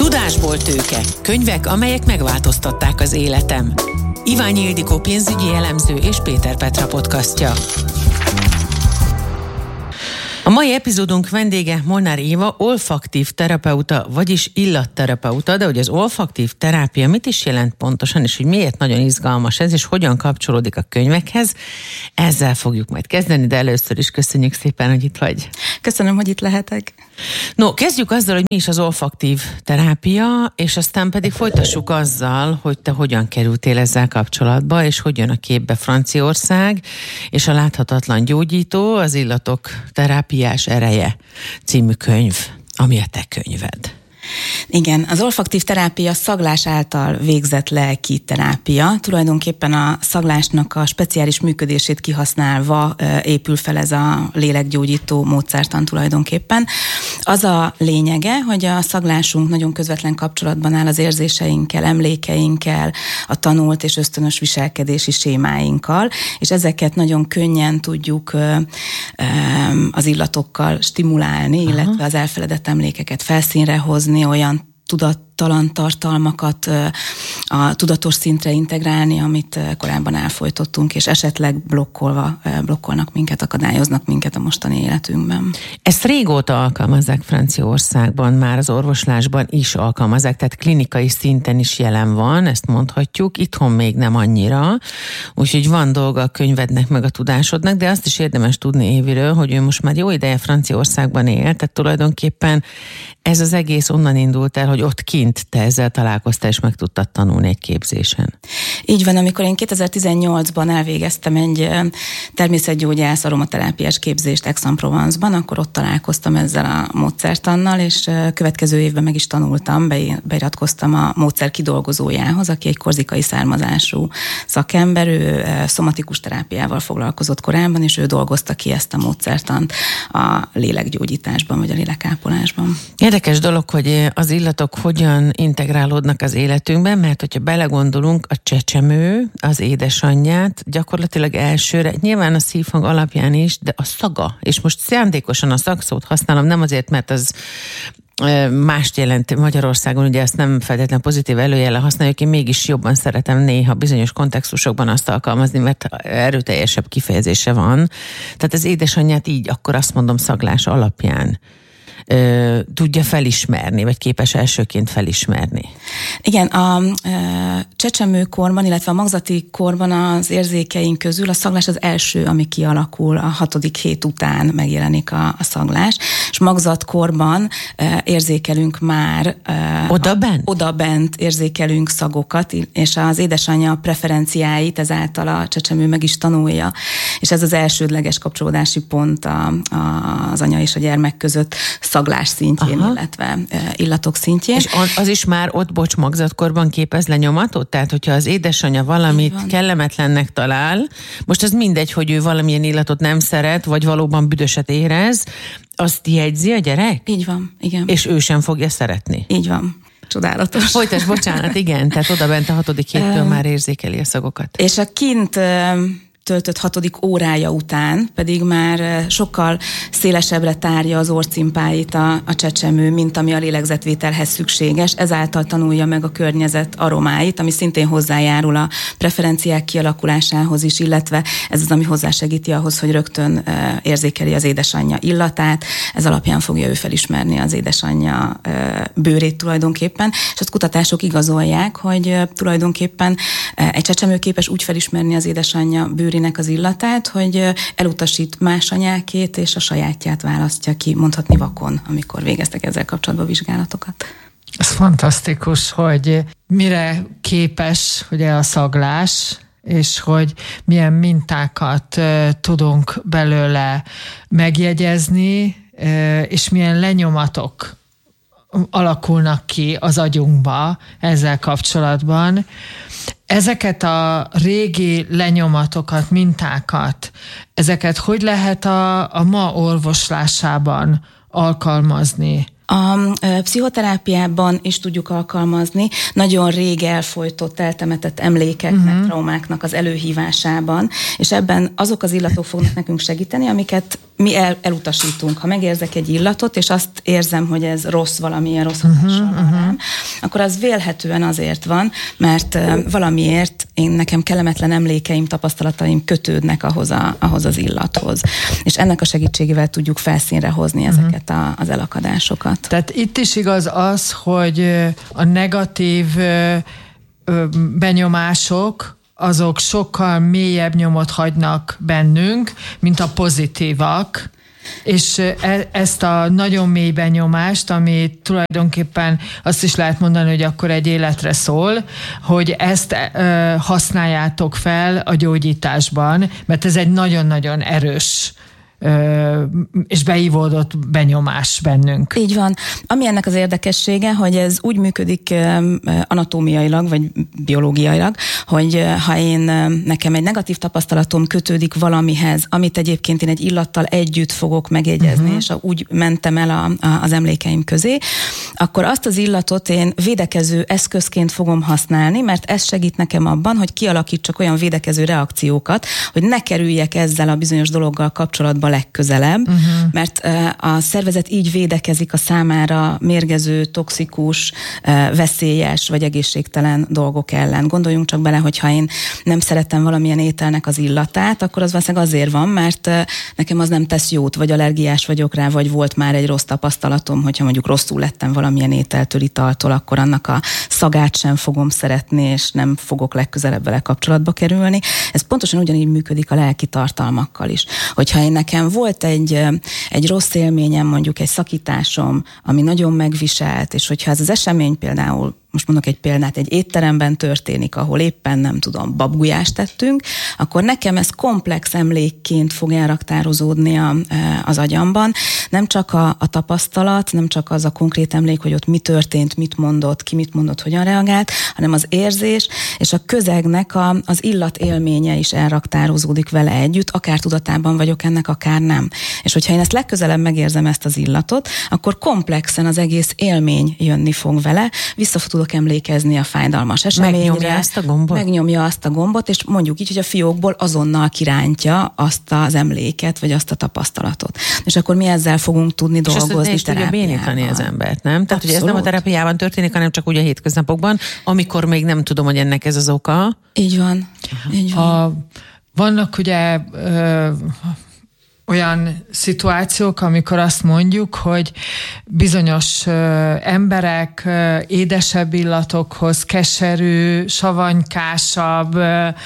Tudásból tőke. Könyvek, amelyek megváltoztatták az életem. Iványi Ildikó pénzügyi elemző és Péter Petra podcastja. A mai epizódunk vendége Molnár Éva, olfaktív terapeuta, vagyis illatterapeuta, de hogy az olfaktív terápia mit is jelent pontosan, és hogy miért nagyon izgalmas ez, és hogyan kapcsolódik a könyvekhez, ezzel fogjuk majd kezdeni, de először is köszönjük szépen, hogy itt vagy. Köszönöm, hogy itt lehetek. No, kezdjük azzal, hogy mi is az olfaktív terápia, és aztán pedig folytassuk azzal, hogy te hogyan kerültél ezzel kapcsolatba, és hogy jön a képbe Franciaország, és a láthatatlan gyógyító, az illatok terápiás ereje című könyv, ami a te könyved. Igen, az olfaktív terápia szaglás által végzett lelki terápia. Tulajdonképpen a szaglásnak a speciális működését kihasználva épül fel ez a lélekgyógyító módszertan tulajdonképpen. Az a lényege, hogy a szaglásunk nagyon közvetlen kapcsolatban áll az érzéseinkkel, emlékeinkkel, a tanult és ösztönös viselkedési sémáinkkal, és ezeket nagyon könnyen tudjuk az illatokkal stimulálni, illetve az elfeledett emlékeket felszínre hozni, olyan tudattalan tartalmakat a tudatos szintre integrálni, amit korábban elfojtottunk, és esetleg blokkolnak minket, akadályoznak minket a mostani életünkben. Ezt régóta alkalmazzák Franciaországban, már az orvoslásban is alkalmazzák, tehát klinikai szinten is jelen van, ezt mondhatjuk, itthon még nem annyira, úgyhogy van dolga a könyvednek meg a tudásodnak, de azt is érdemes tudni Éviről, hogy ő most már jó ideje Franciaországban él, tehát tulajdonképpen ez az egész onnan indult el, hogy ott kint te ezzel találkoztál, és meg tudtad tanulni egy képzésen. Így van, amikor én 2018-ban elvégeztem egy természetgyógyász aromaterápiás képzést Aix-en-Provence-ban, akkor ott találkoztam ezzel a módszertannal, és következő évben meg is tanultam, beiratkoztam a módszer kidolgozójához, aki egy korzikai származású szakember, ő szomatikus terápiával foglalkozott korábban, és ő dolgozta ki ezt a módszertant a lélekgyógyításban, vagy a lélekápolásban. Érdekes dolog, hogy az illatok hogyan integrálódnak az életünkben, mert hogyha belegondolunk, a csecsemő, az édesanyját gyakorlatilag elsőre, nyilván a szívhang alapján is, de a szaga, és most szándékosan a szakszót használom, nem azért, mert az mást jelent Magyarországon, ugye ezt nem feltétlenül pozitív előjellel használjuk, én mégis jobban szeretem néha bizonyos kontextusokban azt alkalmazni, mert erőteljesebb kifejezése van. Tehát az édesanyját így, akkor azt mondom, szaglás alapján tudja felismerni, vagy képes elsőként felismerni. Igen, a csecsemőkorban, illetve a magzati korban az érzékeink közül a szaglás az első, ami kialakul, a 6. hét után megjelenik a szaglás, és magzatkorban érzékelünk már odabent érzékelünk szagokat, és az édesanyja preferenciáit ezáltal a csecsemő meg is tanulja, és ez az elsődleges kapcsolódási pont az anya és a gyermek között szaglás szintjén, illetve illatok szintjén. És az is már ott, magzatkorban képez lenyomatot? Tehát, hogyha az édesanyja valamit kellemetlennek talál, most az mindegy, hogy ő valamilyen illatot nem szeret, vagy valóban büdöset érez, azt jegyzi a gyerek? Így van, igen. És ő sem fogja szeretni? Így van. Csodálatos. Folytasd, bocsánat, igen, tehát odabent a 6. héttől már érzékeli a szagokat. És a kint töltött 6. órája után pedig már sokkal szélesebbre tárja az orrcimpáit a csecsemő, mint ami a lélegzetvételhez szükséges. Ezáltal tanulja meg a környezet aromáit, ami szintén hozzájárul a preferenciák kialakulásához is, illetve ez az, ami hozzásegíti ahhoz, hogy rögtön érzékeli az édesanyja illatát. Ez alapján fogja ő felismerni az édesanyja bőrét tulajdonképpen. És azt kutatások igazolják, hogy tulajdonképpen egy csecsemő képes úgy felismerni az édesanyja bőrét, az illatát, hogy elutasít más anyákét, és a sajátját választja ki, mondhatni vakon, amikor végeztek ezzel kapcsolatban vizsgálatokat. Ez fantasztikus, hogy mire képes ugye a szaglás, és hogy milyen mintákat tudunk belőle megjegyezni, és milyen lenyomatok alakulnak ki az agyunkba ezzel kapcsolatban. Ezeket a régi lenyomatokat, mintákat, ezeket hogy lehet a ma orvoslásában alkalmazni A pszichoterápiában is tudjuk alkalmazni, nagyon rég elfojtott, eltemetett emlékeknek, traumáknak az előhívásában, és ebben azok az illatok fognak nekünk segíteni, amiket mi elutasítunk. Ha megérzek egy illatot, és azt érzem, hogy ez rossz, valamilyen rossz hatással van rám, akkor az vélhetően azért van, mert valamiért nekem kellemetlen emlékeim, tapasztalataim kötődnek ahhoz az illathoz. És ennek a segítségével tudjuk felszínre hozni ezeket az elakadásokat. Tehát itt is igaz az, hogy a negatív benyomások azok sokkal mélyebb nyomot hagynak bennünk, mint a pozitívak. És ezt a nagyon mély benyomást, ami tulajdonképpen azt is lehet mondani, hogy akkor egy életre szól, hogy ezt használjátok fel a gyógyításban, mert ez egy nagyon-nagyon erős és beívódott benyomás bennünk. Így van. Ami ennek az érdekessége, hogy ez úgy működik anatómiailag, vagy biológiailag, hogy ha nekem egy negatív tapasztalatom kötődik valamihez, amit egyébként én egy illattal együtt fogok megjegyezni, és úgy mentem el az emlékeim közé, akkor azt az illatot én védekező eszközként fogom használni, mert ez segít nekem abban, hogy kialakítsak olyan védekező reakciókat, hogy ne kerüljek ezzel a bizonyos dologgal kapcsolatba legközelebb, mert a szervezet így védekezik a számára mérgező, toxikus, veszélyes vagy egészségtelen dolgok ellen. Gondoljunk csak bele, hogyha én nem szeretem valamilyen ételnek az illatát, akkor az valószínűleg azért van, mert nekem az nem tesz jót, vagy allergiás vagyok rá, vagy volt már egy rossz tapasztalatom, hogyha mondjuk rosszul lettem valamilyen ételtől, italtól, akkor annak a szagát sem fogom szeretni, és nem fogok legközelebb vele kapcsolatba kerülni. Ez pontosan ugyanígy működik a lelki tartalmakkal is. Hogyha én nekem volt egy rossz élményem, mondjuk egy szakításom, ami nagyon megviselt, és hogyha ez az esemény például, most mondok egy példát, egy étteremben történik, ahol éppen nem tudom, babgulyást tettünk, akkor nekem ez komplex emlékként fog elraktározódni az agyamban. Nem csak a tapasztalat, nem csak az a konkrét emlék, hogy ott mi történt, mit mondott, ki mit mondott, hogyan reagált, hanem az érzés és a közegnek az illat élménye is elraktározódik vele együtt, akár tudatában vagyok ennek, akár nem. És hogyha én ezt legközelebb megérzem ezt az illatot, akkor komplexen az egész élmény jönni fog vele, tudok emlékezni a fájdalmas eseményre. Megnyomja azt a gombot, és mondjuk így, hogy a fiókból azonnal kirántja azt az emléket, vagy azt a tapasztalatot. És akkor mi ezzel fogunk tudni dolgozni. És tudja bénítani az embert, nem? Tehát, hogy ez nem a terápiában történik, hanem csak úgy a hétköznapokban, amikor még nem tudom, hogy ennek ez az oka. Így van. Így van. Vannak ugye olyan szituációk, amikor azt mondjuk, hogy bizonyos emberek édesebb illatokhoz, keserű, savanykásabb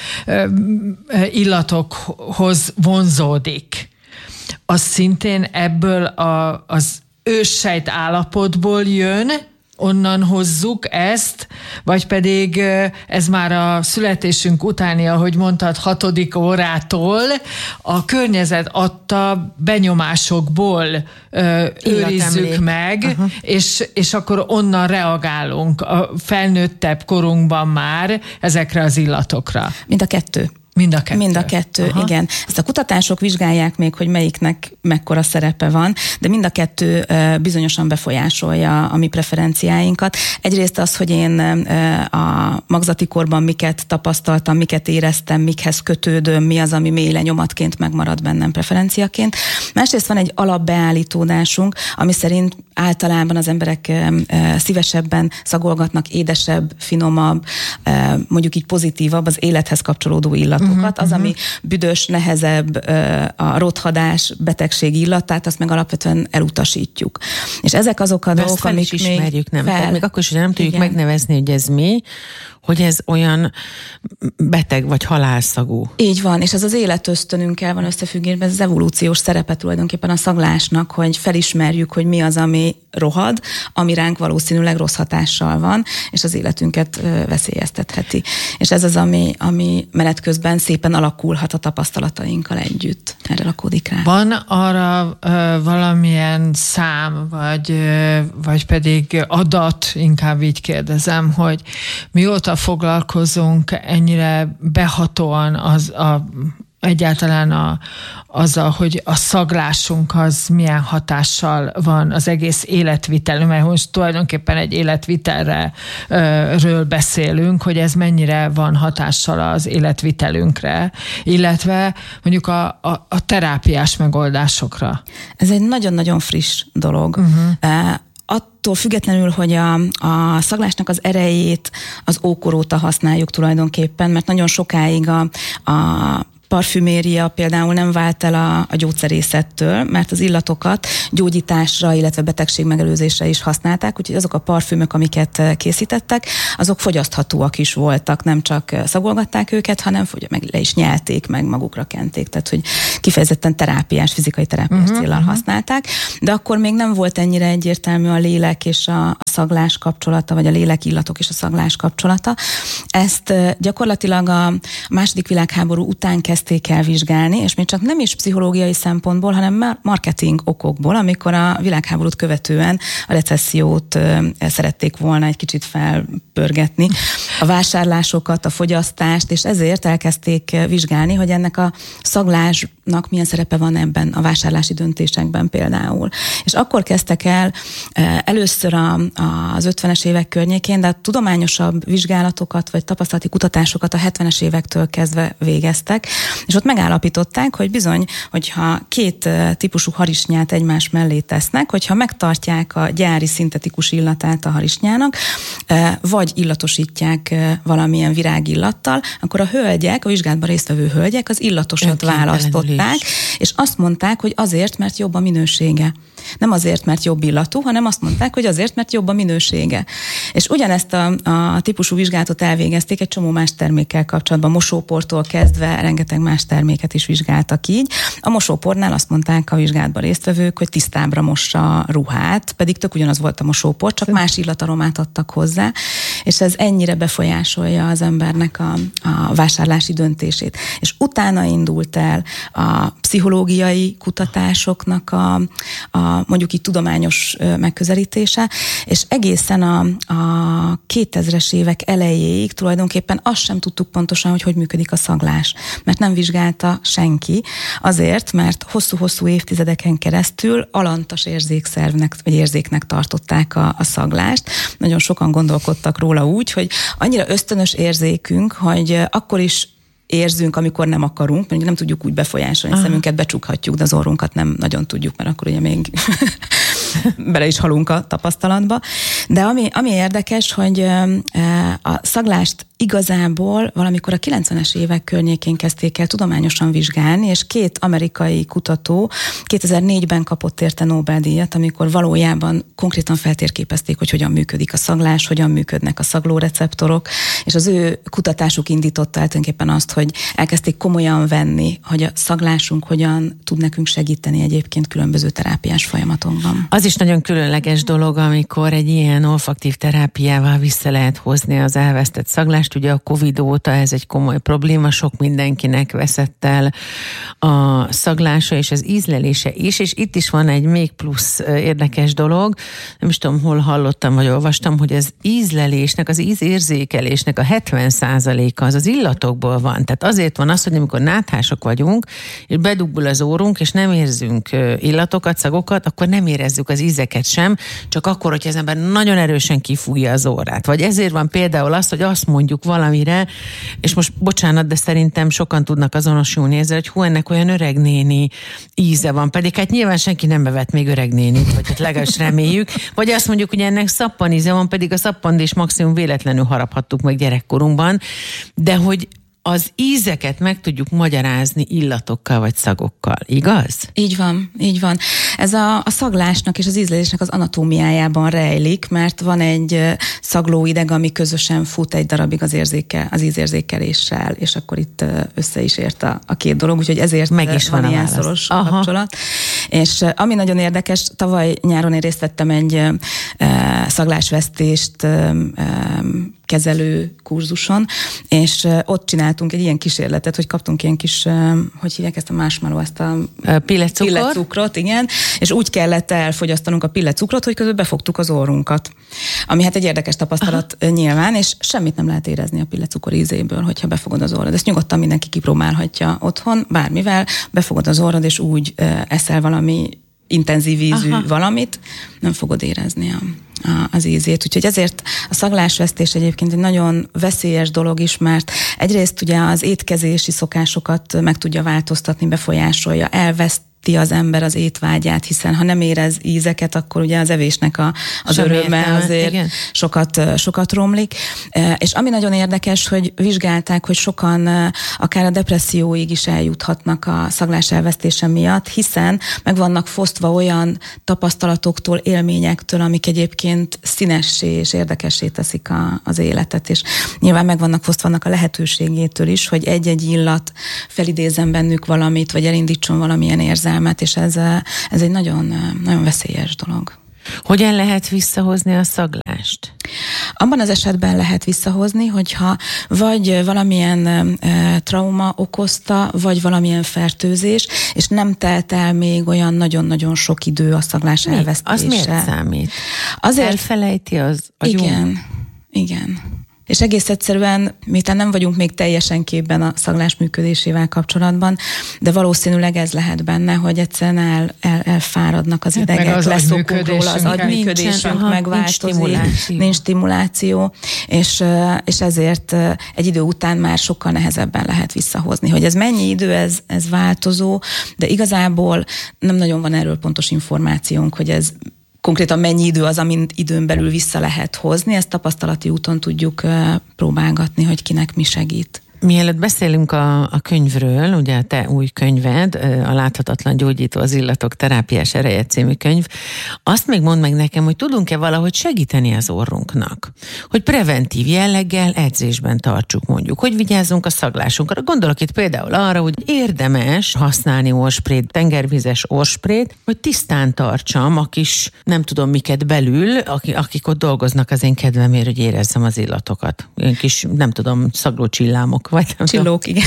illatokhoz vonzódik. Az szintén ebből az őssejt állapotból jön, onnan hozzuk ezt, vagy pedig ez már a születésünk utáni, ahogy mondtad, 6. órától a környezet adta benyomásokból őrizzük meg, és akkor onnan reagálunk a felnőttebb korunkban már ezekre az illatokra. Mind a kettő. Mind a kettő, igen. Ezt a kutatások vizsgálják még, hogy melyiknek mekkora szerepe van, de mind a kettő bizonyosan befolyásolja a mi preferenciáinkat. Egyrészt az, hogy én a magzati korban miket tapasztaltam, miket éreztem, mikhez kötődöm, mi az, ami mély lenyomatként megmarad bennem preferenciaként. Másrészt van egy alapbeállítódásunk, ami szerint általában az emberek szívesebben szagolgatnak édesebb, finomabb, mondjuk így pozitívabb, az élethez kapcsolódó illatokat. Az, ami büdös, nehezebb, a rothadás, betegség illatát, azt meg alapvetően elutasítjuk. És ezek azok a dolgok, amik is ismerjük, nem? Tehát még akkor is, hogy nem tudjuk megnevezni, hogy ez mi, hogy ez olyan beteg vagy halálszagú. Így van, és ez az életösztönünkkel van összefüggésben, ez az evolúciós szerepe tulajdonképpen a szaglásnak, hogy felismerjük, hogy mi az, ami rohad, ami ránk valószínűleg rossz hatással van, és az életünket veszélyeztetheti. És ez az, ami menet közben szépen alakulhat a tapasztalatainkkal együtt. Erre rakódik rá. Van arra valamilyen szám, vagy pedig adat, inkább így kérdezem, hogy mióta foglalkozunk ennyire behatóan egyáltalán azzal, hogy a szaglásunk az milyen hatással van az egész életvitelünk, mert most tulajdonképpen egy életvitelről beszélünk, hogy ez mennyire van hatással az életvitelünkre, illetve mondjuk a terápiás megoldásokra. Ez egy nagyon-nagyon friss dolog. Attól függetlenül, hogy a szaglásnak az erejét az ókor óta használjuk tulajdonképpen, mert nagyon sokáig a parfüméria például nem vált el a gyógyszerészettől, mert az illatokat gyógyításra, illetve betegségmegelőzésre is használták, úgyhogy azok a parfümök, amiket készítettek, azok fogyaszthatóak is voltak, nem csak szagolgatták őket, hanem meg le is nyelték, meg magukra kenték, tehát hogy kifejezetten fizikai terápiás céllal használták, de akkor még nem volt ennyire egyértelmű a lélek és a szaglás kapcsolata, vagy a lélek, illatok és a szaglás kapcsolata. Ezt gyakorlatilag a II. Világháború után kezdték el vizsgálni, és még csak nem is pszichológiai szempontból, hanem marketing okokból, amikor a világháborút követően a recessziót szerették volna egy kicsit felpörgetni, a vásárlásokat, a fogyasztást, és ezért elkezdték vizsgálni, hogy ennek a szaglásnak milyen szerepe van ebben a vásárlási döntésekben például. És akkor kezdtek el először az 50-es évek környékén, de a tudományosabb vizsgálatokat vagy tapasztalati kutatásokat a 70-es évektől kezdve végeztek, és ott megállapították, hogy bizony, hogyha két típusú harisnyát egymás mellé tesznek, hogyha megtartják a gyári szintetikus illatát a harisnyának, vagy illatosítják valamilyen virágillattal, akkor a hölgyek, a vizsgálatban résztvevő hölgyek az illatosat választották, és azt mondták, hogy azért, mert jobb a minősége. Nem azért, mert jobb illatú, hanem azt mondták, hogy azért, mert jobb a minősége. És ugyanezt a típusú vizsgálatot elvégezték egy csomó más termékkel kapcsolatban, mosóportól kezdve rengeteg más terméket is vizsgáltak így. A mosópornál azt mondták a vizsgálatban résztvevők, hogy tisztábbra mossa a ruhát, pedig tök ugyanaz volt a mosópor, csak más illataromát adtak hozzá, és ez ennyire befolyásolja az embernek a vásárlási döntését. És utána indult el a pszichológiai kutatásoknak mondjuk így tudományos megközelítése, és egészen a 2000-es évek elejéig tulajdonképpen azt sem tudtuk pontosan, hogy működik a szaglás, mert nem vizsgálta senki, azért, mert hosszú-hosszú évtizedeken keresztül alantas érzékszervnek, vagy érzéknek tartották a szaglást. Nagyon sokan gondolkodtak róla úgy, hogy annyira ösztönös érzékünk, hogy akkor is érzünk, amikor nem akarunk, mert nem tudjuk úgy befolyásolni, szemünket becsukhatjuk, de az orrunkat nem nagyon tudjuk, mert akkor ugye még bele is halunk a tapasztalatba. De ami érdekes, hogy a szaglást igazából valamikor a 90-es évek környékén kezdték el tudományosan vizsgálni, és két amerikai kutató 2004-ben kapott érte Nobel-díjat, amikor valójában konkrétan feltérképezték, hogy hogyan működik a szaglás, hogyan működnek a szaglóreceptorok, és az ő kutatásuk indította el tulajdonképpen azt, hogy elkezdték komolyan venni, hogy a szaglásunk hogyan tud nekünk segíteni egyébként különböző terápiás folyamatokban. Az is nagyon különleges dolog, amikor egy ilyen olfaktív terápiával vissza lehet hozni az elvesztett szaglást. Ugye a Covid óta ez egy komoly probléma, sok mindenkinek veszett el a szaglása és az ízlelése is, és itt is van egy még plusz érdekes dolog, nem is tudom, hol hallottam, vagy olvastam, hogy az ízlelésnek, az ízérzékelésnek a 70%-a az illatokból van. Tehát azért van az, hogy amikor náthások vagyunk, és beduggul az órunk, és nem érzünk illatokat, szagokat, akkor nem érezzük az ízeket sem, csak akkor, hogyha az ember nagyon erősen kifújja az órát. Vagy ezért van például az, hogy azt mondjuk valamire, és most bocsánat, de szerintem sokan tudnak azonosulni ezzel, hogy hú, ennek olyan öregnéni íze van, pedig hát nyilván senki nem bevett még öregnénit, vagy hát legalábbis reméljük, vagy azt mondjuk, hogy ennek szappan íze van, pedig a szappant is maximum véletlenül haraphattuk meg gyerekkorunkban, de hogy az ízeket meg tudjuk magyarázni illatokkal vagy szagokkal, igaz? Így van, így van. Ez a szaglásnak és az ízlelésnek az anatómiájában rejlik, mert van egy szaglóideg, ami közösen fut egy darabig az ízérzékeléssel, és akkor itt össze is ért a két dolog, úgyhogy ezért meg is van ilyen szoros kapcsolat. És ami nagyon érdekes, tavaly nyáron én részt vettem egy szaglásvesztést kezelő kurzuson, és ott csináltunk egy ilyen kísérletet, hogy kaptunk ilyen kis, hogy hívják ezt a marshmallow, ezt a pillecukrot, igen, és úgy kellett elfogyasztanunk a pillecukrot, hogy közben befogtuk az orrunkat. Ami hát egy érdekes tapasztalat nyilván, és semmit nem lehet érezni a pillecukor ízéből, hogyha befogod az orrod. Ezt nyugodtan mindenki kipróbálhatja otthon, bármivel, befogod az orrod, és úgy eszel valami intenzív ízű valamit, nem fogod érezni az ízét. Úgyhogy ezért a szaglásvesztés egyébként egy nagyon veszélyes dolog is, mert egyrészt ugye az étkezési szokásokat meg tudja változtatni, befolyásolja, elveszti az ember az étvágyát, hiszen ha nem érez ízeket, akkor ugye az evésnek az öröme azért sokat romlik. És ami nagyon érdekes, hogy vizsgálták, hogy sokan akár a depresszióig is eljuthatnak a szaglás elvesztése miatt, hiszen meg vannak fosztva olyan tapasztalatoktól, élményektől, amik egyébként színessé és érdekessé teszik az életet, és nyilván meg vannak fosztva annak a lehetőségétől is, hogy egy-egy illat felidézzen bennük valamit, vagy elindítson valamilyen érzelmet, és ez egy nagyon, nagyon veszélyes dolog. Hogyan lehet visszahozni a szaglást? Abban az esetben lehet visszahozni, hogyha vagy valamilyen trauma okozta, vagy valamilyen fertőzés, és nem telt el még olyan nagyon-nagyon sok idő a szaglás elvesztése. Az miért számít? Azért elfelejti az agyunk? Igen. És egész egyszerűen, miután nem vagyunk még teljesen képben a szaglás működésével kapcsolatban, de valószínűleg ez lehet benne, hogy egyszerűen elfáradnak az idegek, leszokunk róla, az agyműködésünk megváltozik, nincs stimuláció, és ezért egy idő után már sokkal nehezebben lehet visszahozni. Hogy ez mennyi idő, ez változó, de igazából nem nagyon van erről pontos információnk, hogy ez konkrétan mennyi idő az, amint időn belül vissza lehet hozni, ezt tapasztalati úton tudjuk próbálgatni, hogy kinek mi segít. Mielőtt beszélünk a könyvről, ugye a te új könyved, a Láthatatlan gyógyító, az illatok terápiás ereje című könyv, azt még mondd meg nekem, hogy tudunk-e valahogy segíteni az orrunknak? Hogy preventív jelleggel edzésben tartsuk mondjuk, hogy vigyázzunk a szaglásunkra. Gondolok itt például arra, hogy érdemes használni orsprét, tengervizes orsprét, hogy tisztán tartsam a kis, nem tudom miket belül, akik ott dolgoznak az én kedvemért, hogy érezzem az illatokat. Ilyen kis, nem tudom, szaglócsillámok. Csillók, igen.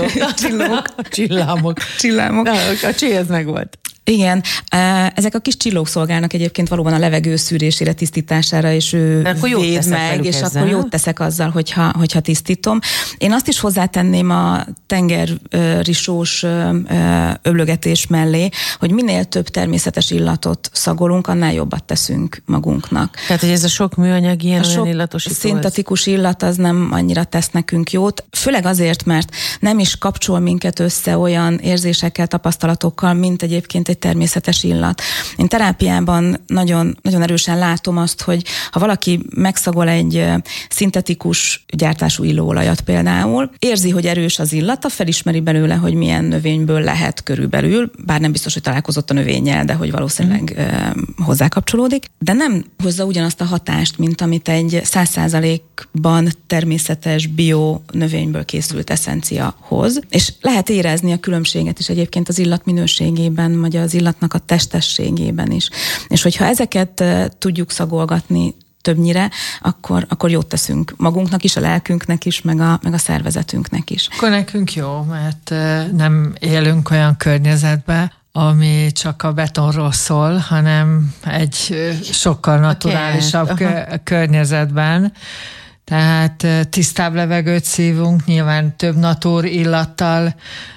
Csillámok. A cséhez meg volt. Igen, ezek a kis csillók szolgálnak egyébként valóban a levegő szűrésére, tisztítására, és ő véd meg, és ezzel. Akkor jót teszek azzal, hogyha tisztítom. Én azt is hozzátenném a tengerrisós öblögetés mellé, hogy minél több természetes illatot szagolunk, annál jobbat teszünk magunknak. Tehát, hogy ez a sok műanyag ilyen olyan illatosító. Szintetikus illat az nem annyira tesz nekünk jót, főleg azért, mert nem is kapcsol minket össze olyan érzésekkel, tapasztalatokkal, mint egyébként egy természetes illat. Én terápiában nagyon, nagyon erősen látom azt, hogy ha valaki megszagol egy szintetikus gyártású illóolajat például, érzi, hogy erős az illata, felismeri belőle, hogy milyen növényből lehet körülbelül, bár nem biztos, hogy találkozott a növényel, de hogy valószínűleg hozzá kapcsolódik, de nem hozza ugyanazt a hatást, mint amit egy 100%-ban természetes bio növényből készült eszencia hoz. És lehet érezni a különbséget is egyébként az illat minőségében, vagy az illatnak a testességében is. És hogyha ezeket tudjuk szagolgatni többnyire, akkor jót teszünk magunknak is, a lelkünknek is, meg a szervezetünknek is. Akkor nekünk jó, mert nem élünk olyan környezetben, ami csak a betonról szól, hanem egy sokkal naturálisabb környezetben. Tehát tisztább levegőt szívunk, nyilván több natúr illattal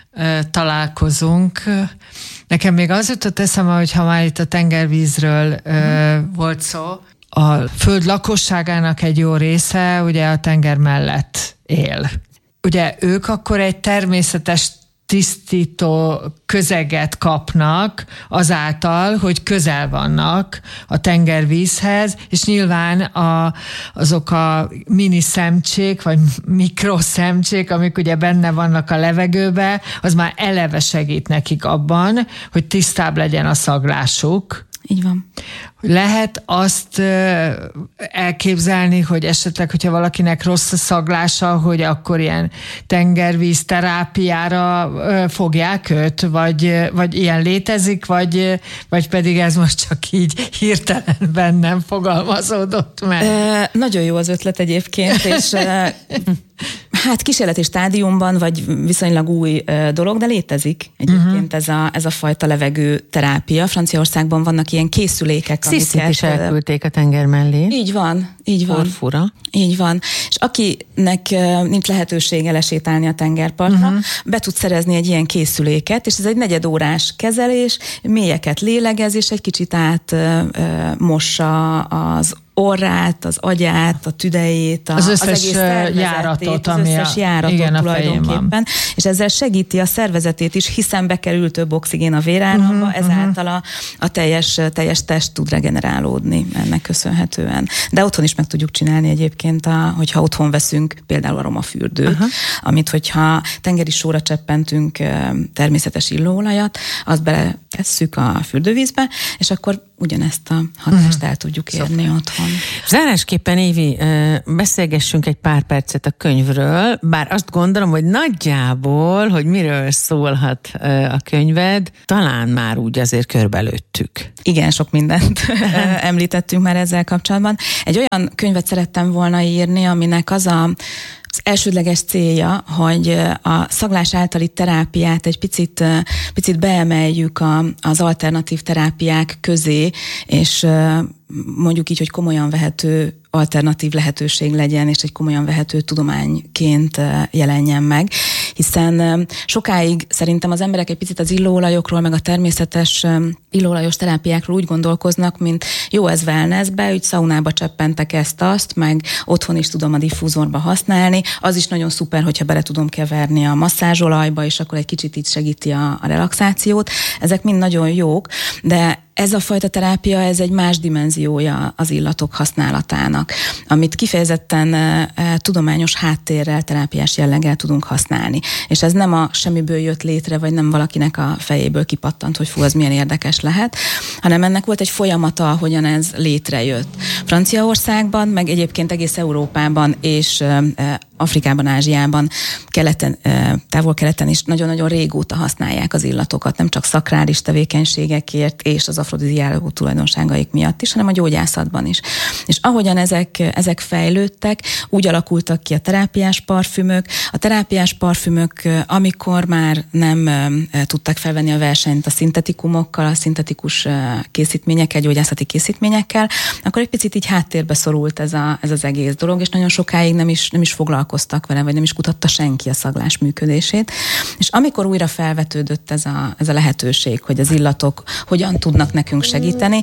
találkozunk. Nekem még az jutott eszembe, hogy ha már itt a tengervízről volt szó, a föld lakosságának egy jó része ugye a tenger mellett él. Ugye ők akkor egy természetes tisztító közeget kapnak azáltal, hogy közel vannak a tengervízhez, és nyilván azok a mini szemcsék, vagy mikroszemcsék, amik ugye benne vannak a levegőbe, az már eleve segít nekik abban, hogy tisztább legyen a szaglásuk. Így van. Lehet azt elképzelni, hogy esetleg, hogyha valakinek rossz a szaglása, hogy akkor ilyen tengervíz terápiára fogják őt, vagy ilyen létezik, vagy pedig ez most csak így hirtelen bennem fogalmazódott meg? Nagyon jó az ötlet egyébként, és hát kísérleti stádiumban, vagy viszonylag új dolog, de létezik egyébként ez a fajta levegő terápia. Franciaországban vannak ilyen készülékek, Sziszit is elküldték a tenger mellé. Így van, így van. Fura. Így van. És akinek nincs lehetősége lesétálni a tengerpartra, be tud szerezni egy ilyen készüléket, és ez egy negyedórás kezelés, mélyeket lélegez, és egy kicsit átmossa az orrát, az agyát, a tüdejét, az összes egész járatot, az összes járatot igen, tulajdonképpen. És ezzel segíti a szervezetét is, hiszen bekerül több oxigén a vérállamba, ezáltal a teljes test tud regenerálódni ennek köszönhetően. De otthon is meg tudjuk csinálni egyébként, hogyha otthon veszünk például aromafürdőt, amit hogyha tengeri sóra cseppentünk természetes illóolajat, azt beletesszük a fürdővízbe, és akkor ugyanezt a hatást el tudjuk érni otthon. Zárásképpen, Évi, beszélgessünk egy pár percet a könyvről, bár azt gondolom, hogy nagyjából, hogy miről szólhat a könyved, talán már úgy azért körbelőttük. Igen, sok mindent említettünk már ezzel kapcsolatban. Egy olyan könyvet szerettem volna írni, aminek az elsődleges célja, hogy a szaglás általi terápiát egy picit beemeljük az alternatív terápiák közé, és mondjuk így, hogy komolyan vehető alternatív lehetőség legyen, és egy komolyan vehető tudományként jelenjen meg, hiszen sokáig szerintem az emberek egy picit az illóolajokról, meg a természetes illóolajos terápiákról úgy gondolkoznak, mint jó, ez wellnessbe, úgy szaunába cseppentek ezt-azt, meg otthon is tudom a diffúzorba használni, az is nagyon szuper, hogyha bele tudom keverni a masszázsolajba, és akkor egy kicsit így segíti a relaxációt. Ezek mind nagyon jók, de ez a fajta terápia, ez egy más dimenziója az illatok használatának, amit kifejezetten tudományos háttérrel, terápiás jelleggel tudunk használni. És ez nem a semmiből jött létre, vagy nem valakinek a fejéből kipattant, hogy fú, az milyen érdekes lehet, hanem ennek volt egy folyamata, ahogyan ez létrejött. Franciaországban, meg egyébként egész Európában és Afrikában, Ázsiában, távol-keleten is nagyon-nagyon régóta használják az illatokat, nem csak szakrális tevékenységekért és az afrodiziáló tulajdonságaik miatt is, hanem a gyógyászatban is. És ahogyan ezek fejlődtek, úgy alakultak ki a terápiás parfümök. A terápiás parfümök, amikor már nem tudták felvenni a versenyt a szintetikumokkal, a szintetikus készítményekkel, gyógyászati készítményekkel, akkor egy picit így háttérbe szorult ez az egész dolog, és nagyon sokáig nem is foglalkoztak vele, vagy nem is kutatta senki a szaglás működését. És amikor újra felvetődött ez a lehetőség, hogy az illatok hogyan tudnak nekünk segíteni,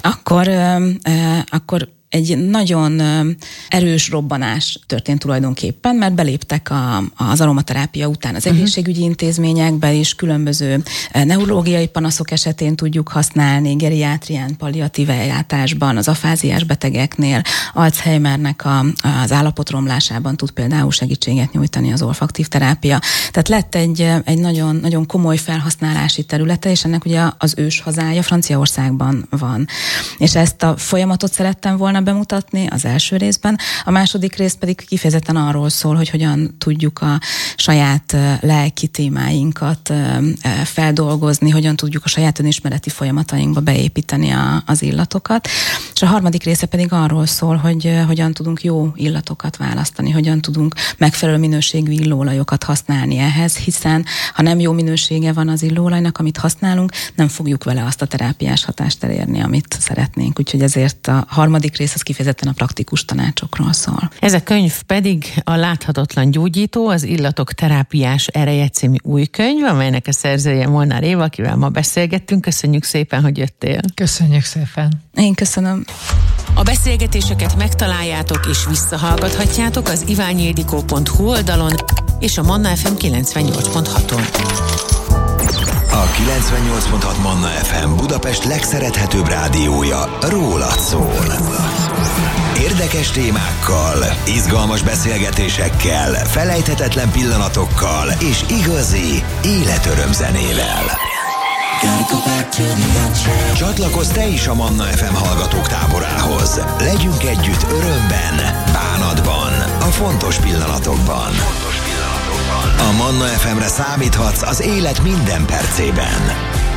akkor egy nagyon erős robbanás történt tulajdonképpen, mert beléptek az aromaterápia után az egészségügyi intézményekbe is, különböző neurológiai panaszok esetén tudjuk használni, geriátrián, palliatív ellátásban, az afáziás betegeknél, Alzheimernek az állapotromlásában tud például segítséget nyújtani az olfaktív terápia. Tehát lett egy nagyon, nagyon komoly felhasználási területe, és ennek ugye az őshazája Franciaországban van. És ezt a folyamatot szerettem volna bemutatni az első részben. A második rész pedig kifejezetten arról szól, hogy hogyan tudjuk a saját lelki témáinkat feldolgozni, hogyan tudjuk a saját önismereti folyamatainkba beépíteni az illatokat. És a harmadik része pedig arról szól, hogy hogyan tudunk jó illatokat választani, hogyan tudunk megfelelő minőségű illóolajokat használni ehhez, hiszen ha nem jó minősége van az illóolajnak, amit használunk, nem fogjuk vele azt a terápiás hatást elérni, amit szeretnénk. Úgyhogy ezért a harmadik rész az kifejezetten a praktikus tanácsokról szól. Ez a könyv pedig a Láthatatlan gyógyító, az illatok terápiás ereje című új könyv, amelynek a szerzője Molnár Éva, akivel ma beszélgettünk. Köszönjük szépen, hogy jöttél. Köszönjük szépen. Én köszönöm. A beszélgetéseket megtaláljátok és visszahallgathatjátok az iványildikó.hu oldalon és a Manna FM 98.6-on. A 98.6 Manna FM Budapest legszerethetőbb rádiója rólad szól. Érdekes témákkal, izgalmas beszélgetésekkel, felejthetetlen pillanatokkal és igazi életörömzenével. Csatlakozz te is a Manna FM hallgatók táborához. Legyünk együtt örömben, bánatban, a fontos pillanatokban. A Manna FM-re számíthatsz az élet minden percében.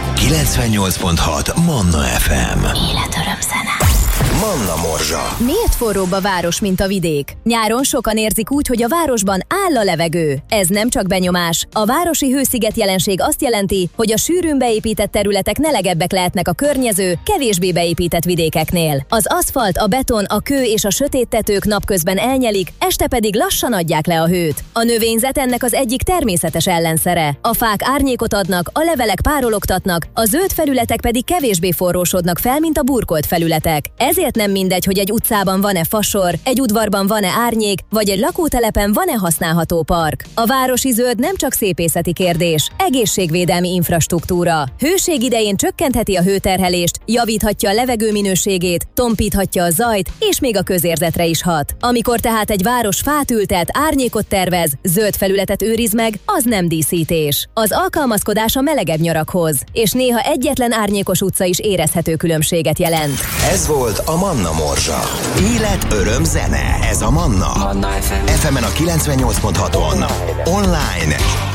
98.6 Manna FM. Életöröm zene. Manna Morzsa. Miért forróbb a város, mint a vidék? Nyáron sokan érzik úgy, hogy a városban áll a levegő. Ez nem csak benyomás. A városi hősziget jelenség azt jelenti, hogy a sűrűn beépített területek nelegebbek lehetnek a környező, kevésbé beépített vidékeknél. Az aszfalt, a beton, a kő és a sötét tetők napközben elnyelik, este pedig lassan adják le a hőt. A növényzet ennek az egyik természetes ellenszere. A fák árnyékot adnak, a levelek párologtatnak, a zöld felületek pedig kevésbé forrósodnak fel, mint a burkolt felületek. Ezért nem mindegy, hogy egy utcában van-e fasor, egy udvarban van-e árnyék, vagy egy lakótelepen van-e használható park. A városi zöld nem csak szépészeti kérdés, egészségvédelmi infrastruktúra. Hőség idején csökkentheti a hőterhelést, javíthatja a levegő minőségét, tompíthatja a zajt, és még a közérzetre is hat. Amikor tehát egy város fát ültet, árnyékot tervez, zöld felületet őriz meg, az nem díszítés. Az alkalmazkodás a melegebb nyarakhoz, és néha egyetlen árnyékos utca is érezhető különbséget jelent. Ez volt a Manna Morzsa. Élet, öröm, zene. Ez a Manna. Manna FM. FM-en a 98.6-on. Online